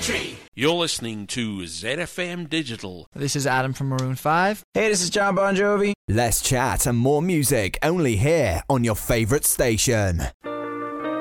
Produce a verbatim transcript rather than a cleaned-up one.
country. You're listening to Z F M Digital. This is Adam from Maroon five. Hey, this is John Bon Jovi. Less chat and more music only here on your favourite station.